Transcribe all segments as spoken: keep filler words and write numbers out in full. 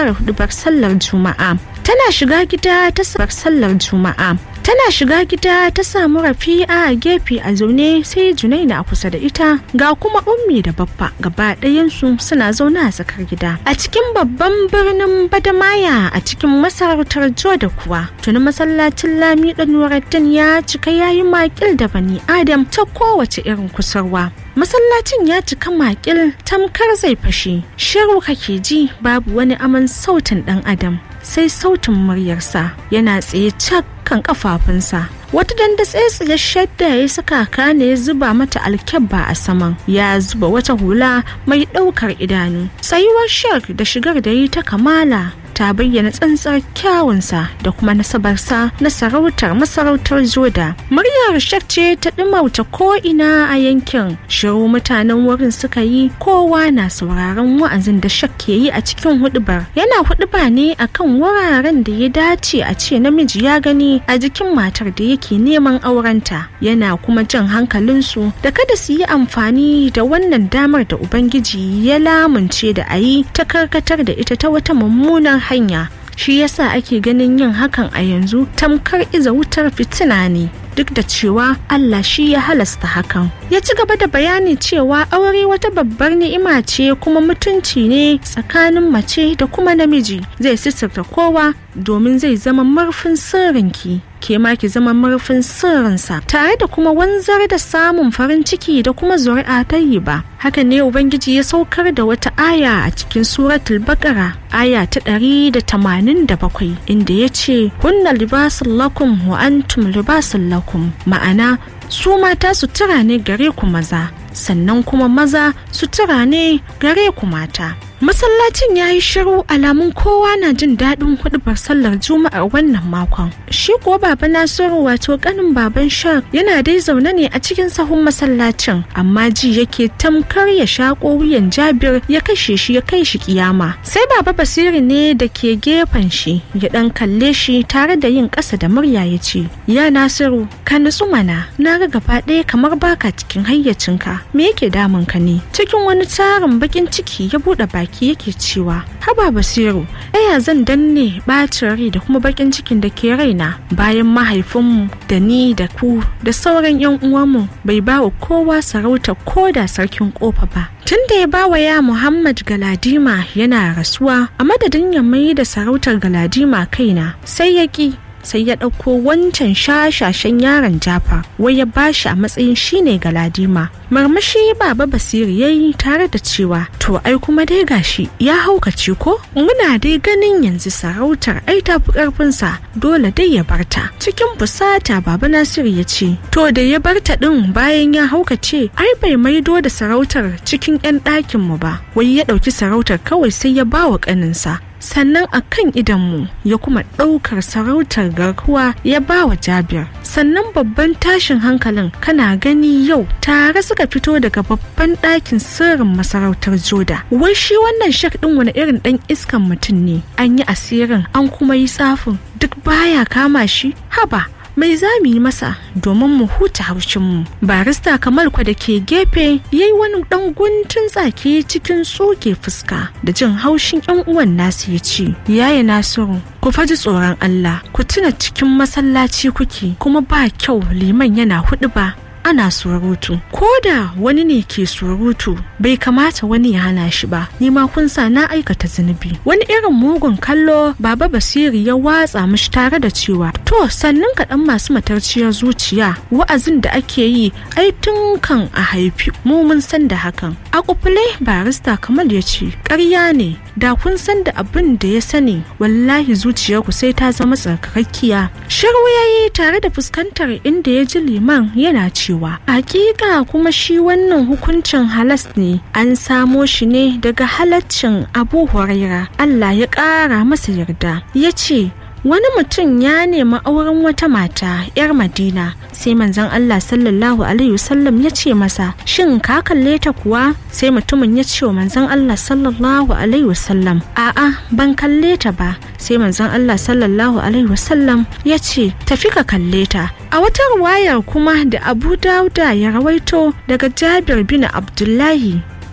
fara hudubar sallar juma'a. Tana shiga gida ta sallar juma'a. Tana shiga gida ta samu Rafi'a a gefe a zaune, sai Junaina a kusa da ita, ga kuma Ummi da Baffa gaba ɗayansu suna zaune a tsakar gida. A cikin babban birnin Badamaya a cikin masarautar Joda kuwa, tuni masallacin Lami da Nuruddin ya cika yayi makil da bani Adam ta kowace irin kusurwa. Masallacin ya cika makil tamkar zai fashe, shiru kake ji, babu wani aman sautin ɗan adam, sai sautin muryarsa yana tsaye cak kan kafafunsa. Wata dandatsaitsiyar shadda ya saka kane ya zuba mata alkyabba a saman, ya zuba wata hula mai ɗaukar idanu. Tsayuwar Sheikh da shigar da yi ta kamala ta bayyana tsantsar kyawunsa da kuma nasabarsa na sarautar masarautar Joda. Muryar Sheikh ce ta ɗimauta ko'ina a yankin. Shiru mutanen wurin suka yi, kowa na sauraron wa'azin da Sheikh ke yi a cikin huɗubar. Yana huɗuba ne akan wuraren da ya dace a ce namiji ya gani a jikin matar da yake neman aurenta. Yana kuma jan hankalinsu da kada su yi amfani da wannan damar da Ubangiji ya lamunce da a yi ta karkatar da ita ta wata mummunar hanya. Shi yasa ake ganin yin hakan a yanzu tamkar iza wutar fitina ne, duk da cewa Allah shi ya halasta hakan. Ya ci gaba da bayani cewa aure wata babbar ni'ima ce kuma mutunci ne tsakanin mace da kuma namiji. Zai sitirta kowa domin zai zama murfin sirrinki, ke ma ki zama murfin sirrinsa, tare da kuma wanzar da samun farin ciki da kuma zuri'a tayyiba. Haka ne Ubangiji ya saukar da wata aya a cikin suratul Baqara, aya ta ɗari da tamanin da bakwai, inda ya ce hunna libasul lakum wa antum libasul lakum, ma'ana su mata sutura ne gare ku maza, sannan kuma maza sutura ne gare ku mata. Masallacin ya yi shiru, alamun kowa na jin daɗin huɗubar sallar juma'ar wannan makon. Shi kuwa Baba Nasiru, wato ƙanin baban Sheikh, yana dai zaune ne a cikin sahun masallacin, amma ji yake tamkar ya shaƙo wuyan Jabir ya kashe shi ya kai shi kiyama. Sai Baba Basiru ne da ke gefen shi ya ɗan kalle shi tare da yin ƙasa da murya ya ce, ya Nasiru, ka nutsu mana, na ga gaba ɗaya kamar baka cikin hayyacinka, me yake damun ka ne? Cikin wani tarin bakin ciki ya buɗe baki yake cewa, haba Basiru, ɗaya zan danne ɓacin rai da kuma bakin cikin da ke raina bayan mahaifinmu da ni da ku da sauran yan uwanmu bai ba wa kowa sarauta ko da sarkin kofa ba. Tun da ya ba wa ya Muhammad Galadima yana rasuwa, a madadin ya mai da sarautar Galadima kaina, sai ya ƙi, sai ya ɗauko wancan shashashen yaron Jafar, wai ya bashi a matsayin shine Galadima. Marmashi Baba Basiru ya yi tare da cewa, to ai kuma dai gashi ya haukace ko? Muna dai ganin yanzu sarautar ai ta fi ƙarfinsa, dole dai ya barta. Cikin fusata Baba Nasiru ya ce, to da ya barta ɗin bayan ya haukace, ai bai maido da sarautar cikin 'yan ɗakinmu ba, wai ya ɗauki sarautar kawai sai ya ba wa ƙaninsa. Sannan a kan idanmu ya kuma ɗaukar sarautar garkuwa ya ba wa Jabir. Sannan babban tashin hankalin kana gani yau tare suka fito daga babban ɗakin sirrin masarautar Joda. Wai shi wannan Sheikh ɗin wani irin ɗan iskan mutum ne? An yi asirin an kuma yi tsafin duk baya kama shi? Haba, mai za mu yi masa domin mu huta haushinmu? Barista Kamal kwa da ke gefe ya yi wani ɗan guntun tsaki cikin tsoke fuska da jin haushin 'yan uwan nasu ya ce, yaya Nasiru, ku faji tsoron Allah, ku tuna cikin masallaci kuke, kuma ba kyau liman yana huɗu ba ana surutu. Ko da wani ne ke surutu bai kamata wani ya hana shi ba, ni ma kun sa na aikata zunubi. Wani irin mugun kallo Baba Basiru ya watsa mishi tare da cewa, to sannan kaɗan masu matarciyar zuciya, wa'azin da ake yi ai tun kan a haifi mu mun san da hakan. A kufule Barista Kamal ya ce, ƙarya ne, da kun san da abin da ya sani wallahi zuciyarku sai ta zama tsarkakakkiya. Shiru ya yi tare da fuskantar inda ya ji liman yana cewa, hakika kuma shi wannan hukuncin halas ne, an samo shi ne daga halaccin Abu Huraira, Allah ya ƙara masa yarda. Ya ce, wani mutum ya nemi auren wata mata 'yar Madina, sai manzon Allah sallallahu alaihi wasallam ya ce masa, shin ka kalle ta kuwa? Sai mutumin ya ce wa manzon Allah sallallahu alaihi wasallam, a'a ban kalle ta ba. Sai manzon Allah sallallahu alaihi wasallam ya ce, tafi ka kalle ta. A wata ruwayar kuma da Abu Dauda ya rawaito daga Jabir bin Abdullahi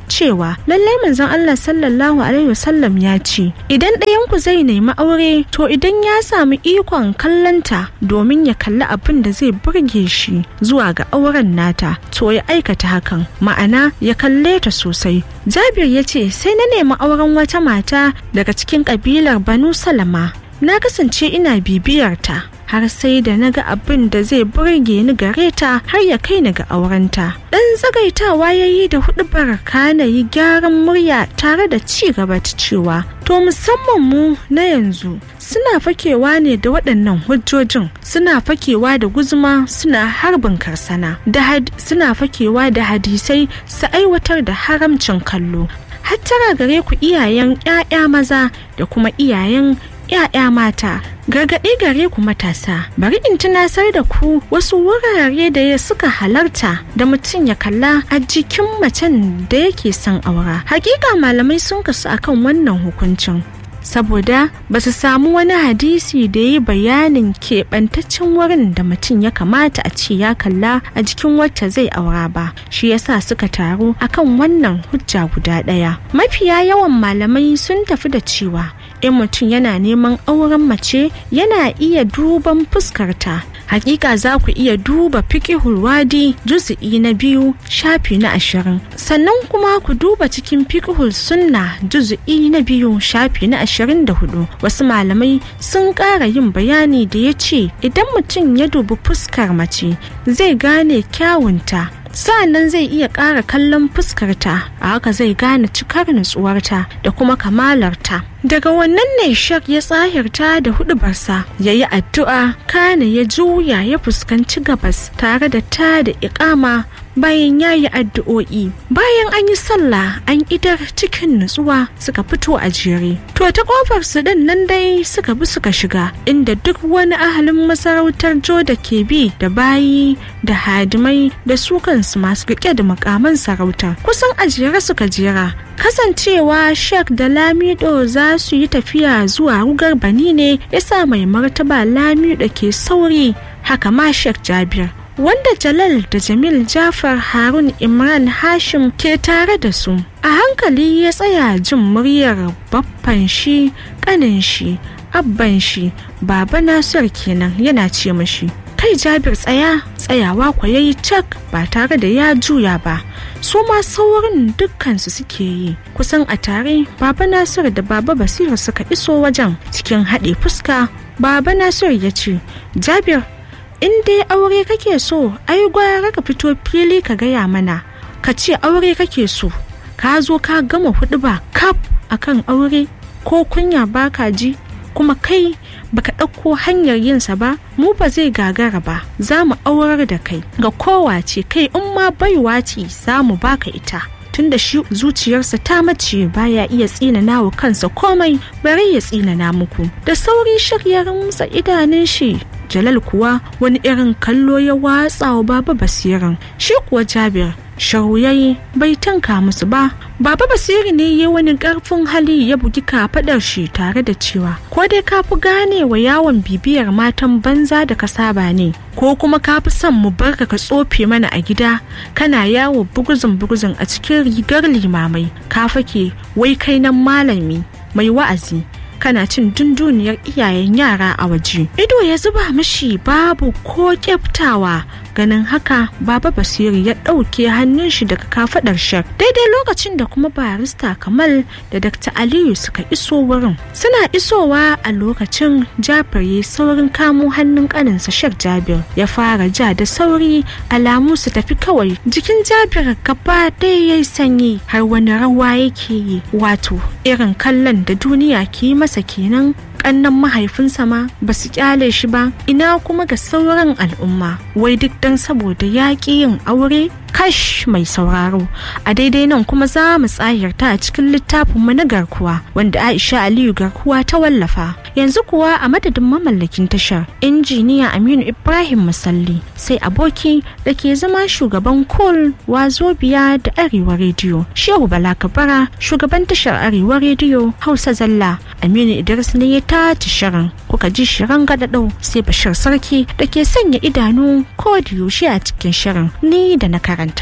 cewa lallai manzon Allah sallallahu alaihi wasallam ya ce idan ɗayan ku zai nemi aure to idan ya samu ikon kallanta domin ya kalli abin da zai burge shi zuwa ga auren nata to ya aikata hakan, ma'ana ya kalle ta sosai. Jabir ya ce sai na nemi auren wata mata daga cikin kabilar Banu Salama, na kasance ina bibiyar ta har sai da naga abin da zai burge ni gare ta har ya kai ni ga aurenta. Dan zagaitawa yayi da hudubar kana yi gyaran murya tare da ci gaba ta cewa to musamman mu na yanzu suna fakewa ne da waɗannan hujjojin, suna fakewa da guzuma, suna harbin karsana da had suna fakewa da hadisai su aiwatar da haramcin kallo. Hattara gare ku iyayen 'ya'ya maza da kuma iyayen ‘ya'ya mata, gargaɗi gare ku matasa, bari in tunasar da ku wasu wurare da ya suka halarta da mutum ya kalla a jikin macen da yake son aura. Hakika malamai sun kasu akan wannan hukuncin, saboda ba su samu wani hadisi da ya bayanin keɓantaccen wurin da mutum ya kamata a ce ya kalla a jikin wacce zai aura ba, shi yasa suka taru akan wannan hujja guda ɗaya. Mafiya yawan malamai sun tafi da cewa in mutum yana neman auren mace yana iya duban fuskarta. Hakika za ku iya duba fiqhul wadi juz'i na biyu shafi na ashirin, sannan kuma ku duba cikin fiqhul sunna juz'i na biyu shafi na ashirin da hudu. Wasu malamai sun ƙara yin bayani da ya ce idan mutum ya dubi fuskar mace zai gane kyawunta, sa'annan zai iya ƙara kallon fuskarta, a haka zai gane cikar nutsuwarta da kuma kamalarta. Daga wannan ne Shak ya tsahirta da hudubarsa, ya yi addu'a, kana ya juya ya fuskanci gabas tare da ta da iƙama. Bayan ya yi addu'o'i, bayan an yi sallah an idar cikin nutsuwa suka fito a jere. To ta kofar su din nan dai suka bi suka shiga, inda duk wani ahalin masarautar Jo da ke bi da bayi da hadimai da su kansu masu rike da makaman sarauta kusan a jere suka jera. Kasancewa Shak da Lamido za su yi tafiya zuwa rugar Bani ne yasa mai martaba Lamido ke sauri, haka ma Shak Jabir, wanda Jalal da Jamil Jafar Harun Imran Hashim ke tare da su. A hankali ya tsaya jin muryar baffan shi, kanin shi, abban shi, Baba Nasir kenan yana ce mashi, kai Jabir tsaya. Tsayawa kwa yayi cak ba tare da ya juya ba. Su ma saurin dukkansu suke yi. Kusan a tare Baba Nasir da Baba Basiru suka iso wajen cikin haɗe fuska. Baba Nasir ya ce, Jabir, in dai aure kake so ai gwara ka fito fili ka gaya mana, ka ce aure kake so, ka zo ka gama hudu ba kaf akan aure, ko kunya baka ji, kuma kai baka ɗauko hanyar yinsa ba. Mu ba zai gagara ba, za mu aurar da kai ga kowace, kai in ma baiwa ce za mu baka ita, tunda shi zuciyarsa ta mace baya iya tsinana wa kansa komai, bari ya tsinana muku. Da sauri Shak ya rumtsa idanun shi. Jalal kuwa wani irin kallo ya watsa wa Baba Basirin, shi kuwa Jabir sharuyayi bai tanka musu ba. Baba Basiri ne ya wani karfin hali ya bugi kafadar shi tare da cewa ko dai ka fi gane wa yawon bibiyar matan banza da ka saba ne, ko kuma ka fi son mu barka ka tsofe mana a gida kana yawo buguzun buguzun a cikin rigar limamai, ka fake wai kai nan malami mai wa'azi kana cin dunduniyar iyayen yara a waje. Ido ya zuba mashi babu ko kyaftawa. Ganin haka Baba Basiri ya ɗauke hannun shi daga kafadar Shak, daidai lokacin da kuma barista Kamal da Dakta Aliyu suka iso wurin. Suna isowa a lokacin Jafar ya saurin kamo hannun kaninsa Shak Jabir ya fara ja da sauri, alamu su tafi kawai. Jikin Jabir gaba ɗaya yayi sanyi har wani rawa yake yi, wato irin kallon da duniya ke yi masa kenan. Kannan mahaifinsa ma ba su kyale shi ba, ina kuma ga sauran al'umma, wai duk dan saboda yaƙi yin aure. Kash mai sauraro, a daidai nan kuma za mu tsayarta a cikin littafinmu na Garkuwa wanda Aisha Aliyu Garkuwa ta wallafa. Yanzu kuwa a madadin mamallakin tashar injiniya Aminu Ibrahim Musalli, sai aboki da ke zama shugaban Cool Wazobiya da Arewa Radio, Shehu Bala Kabara shugaban tashar Arewa Radio Hausa Zalla. Aminu Idris ne ya tace shirin, kuka ji shirin gadadau, sai Bashir Sarki da ke sanya idanu ko da yaushe a cikin shirin, ni da na karanta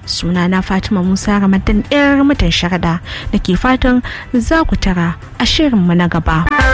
Sunana Fatima Musa Ramadan yar mutan Sharada da ke fatan za ku tara a shirinmu na gaba.